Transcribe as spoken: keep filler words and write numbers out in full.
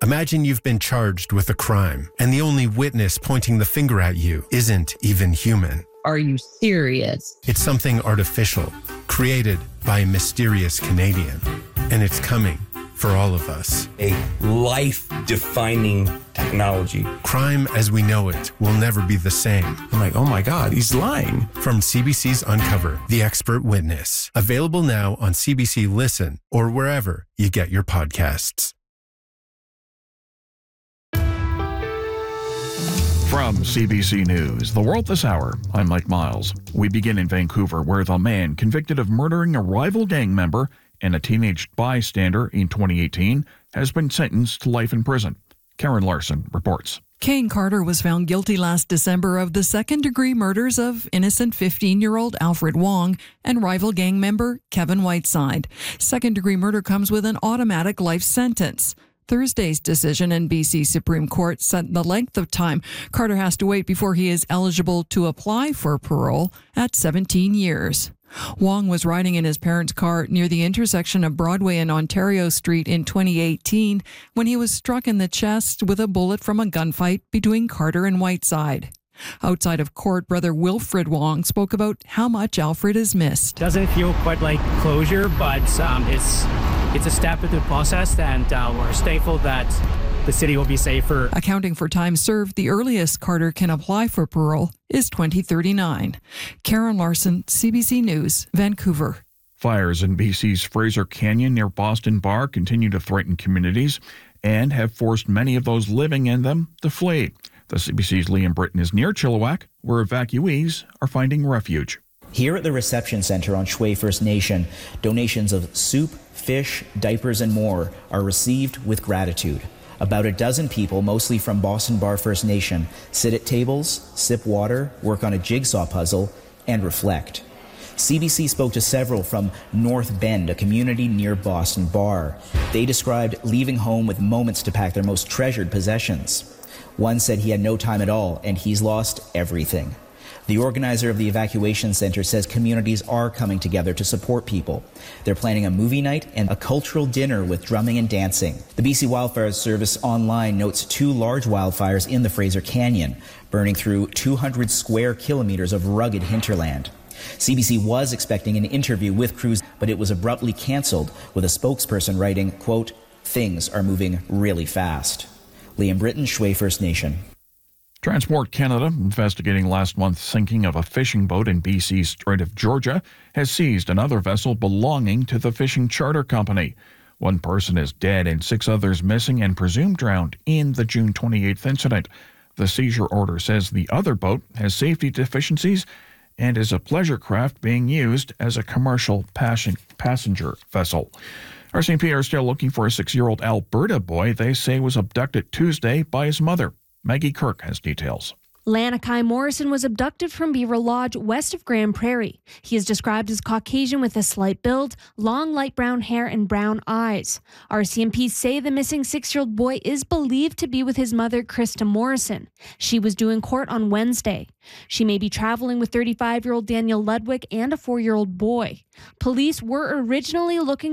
Imagine you've been charged with a crime, and the only witness pointing the finger at you isn't even human. Are you serious? It's something artificial, created by a mysterious Canadian. And it's coming for all of us. A life-defining technology. Crime as we know it will never be the same. I'm like, oh my God, he's lying. From C B C's Uncover, The Expert Witness. Available now on C B C Listen or wherever you get your podcasts. From C B C News, The World This Hour, I'm Mike Miles. We begin in Vancouver, where the man convicted of murdering a rival gang member and a teenage bystander in twenty eighteen has been sentenced to life in prison. Karen Larson reports. Kane Carter was found guilty last December of the second-degree murders of innocent fifteen-year-old Alfred Wong and rival gang member Kevin Whiteside. Second-degree murder comes with an automatic life sentence. Thursday's decision in B C Supreme Court set the length of time Carter has to wait before he is eligible to apply for parole at seventeen years. Wong was riding in his parents' car near the intersection of Broadway and Ontario Street in twenty eighteen when he was struck in the chest with a bullet from a gunfight between Carter and Whiteside. Outside of court, brother Wilfred Wong spoke about how much Alfred is missed. Doesn't feel quite like closure, but um, it's it's a step into the process, and uh, we're thankful that the city will be safer. Accounting for time served, the earliest Carter can apply for parole is twenty thirty-nine. Karen Larson, C B C News, Vancouver. Fires in B C's Fraser Canyon near Boston Bar continue to threaten communities and have forced many of those living in them to flee. The C B C's Liam Britton is near Chilliwack, where evacuees are finding refuge. Here at the reception center on Shway First Nation, donations of soup, fish, diapers, and more are received with gratitude. About a dozen people, mostly from Boston Bar First Nation, sit at tables, sip water, work on a jigsaw puzzle, and reflect. C B C spoke to several from North Bend, a community near Boston Bar. They described leaving home with moments to pack their most treasured possessions. One said he had no time at all, and he's lost everything. The organizer of the evacuation center says communities are coming together to support people. They're planning a movie night and a cultural dinner with drumming and dancing. The B C Wildfire Service online notes two large wildfires in the Fraser Canyon, burning through two hundred square kilometers of rugged hinterland. C B C was expecting an interview with crews, but it was abruptly canceled, with a spokesperson writing, quote, "Things are moving really fast." Liam Britton, Shway First Nation. Transport Canada, investigating last month's sinking of a fishing boat in B C's Strait of Georgia, has seized another vessel belonging to the fishing charter company. One person is dead and six others missing and presumed drowned in the June twenty-eighth incident. The seizure order says the other boat has safety deficiencies and is a pleasure craft being used as a commercial passenger vessel. R C M P are still looking for a six-year-old Alberta boy they say was abducted Tuesday by his mother. Maggie Kirk has details. Lanakai Morrison was abducted from Beaver Lodge, west of Grand Prairie. He is described as Caucasian with a slight build, long light brown hair, and brown eyes. R C M P say the missing six-year-old boy is believed to be with his mother, Krista Morrison. She was due in court on Wednesday. She may be traveling with thirty-five-year-old Daniel Ludwig and a four-year-old boy. Police were originally looking